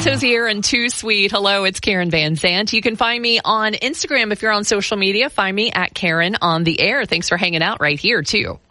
Tozier and Too Sweet. Hello, it's Karen Van Zant. You can find me on Instagram if you're on social media. Find me at Karen on the Air. Thanks for hanging out right here, too.